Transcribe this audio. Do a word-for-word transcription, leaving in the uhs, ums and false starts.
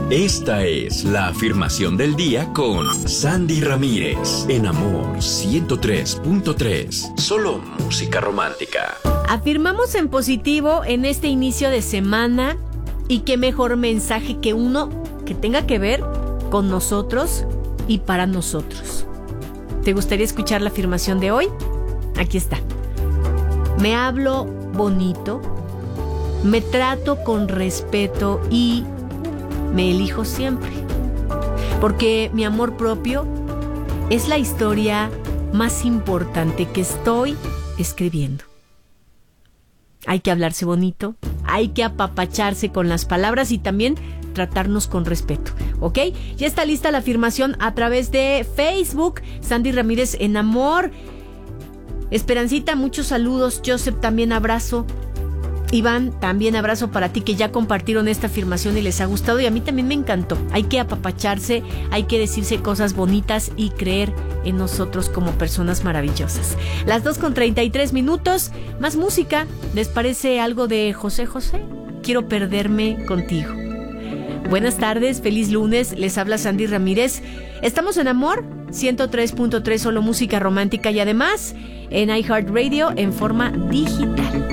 Esta es la afirmación del día con Sandy Ramírez en Amor ciento tres punto tres. Solo música romántica. Afirmamos en positivo en este inicio de semana, y qué mejor mensaje que uno que tenga que ver con nosotros y para nosotros. ¿Te gustaría escuchar la afirmación de hoy? Aquí está. Me hablo bonito, me trato con respeto y me elijo siempre. Porque mi amor propio es la historia más importante que estoy escribiendo. Hay que hablarse bonito, hay que apapacharse con las palabras y también tratarnos con respeto, ¿ok? Ya está lista la afirmación a través de Facebook, Sandy Ramírez en Amor. Esperancita, muchos saludos. Joseph, también abrazo. Iván, también abrazo para ti, que ya compartieron esta afirmación y les ha gustado, y a mí también me encantó. Hay que apapacharse, hay que decirse cosas bonitas y creer en nosotros como personas maravillosas. Las dos con treinta y tres minutos, más música. ¿Les parece algo de José José? Quiero perderme contigo. Buenas tardes, feliz lunes, les habla Sandy Ramírez. Estamos en Amor ciento tres punto tres, solo música romántica, y además en iHeartRadio en forma digital.